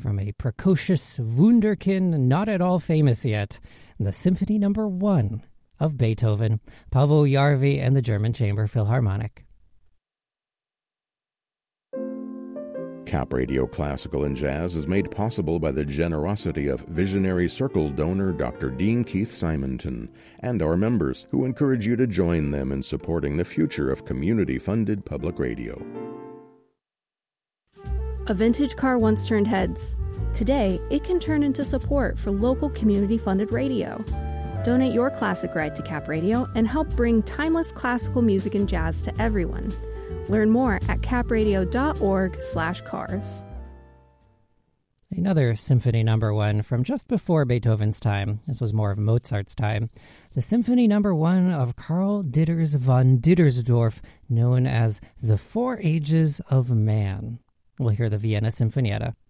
from a precocious wunderkind not at all famous yet, the Symphony No. 1 of Beethoven, Paavo Järvi and the German Chamber Philharmonic. Cap Radio Classical and Jazz is made possible by the generosity of Visionary Circle donor Dr. Dean Keith Simonton and our members, who encourage you to join them in supporting the future of community-funded public radio. A vintage car once turned heads. Today, it can turn into support for local community-funded radio. Donate your classic ride to Cap Radio and help bring timeless classical music and jazz to everyone. Learn more at capradio.org/cars. Another Symphony No. 1 from just before Beethoven's time. This was more of Mozart's time. The Symphony No. 1 of Karl Ditters von Dittersdorf, known as The Four Ages of Man. We'll hear the Vienna Sinfonietta.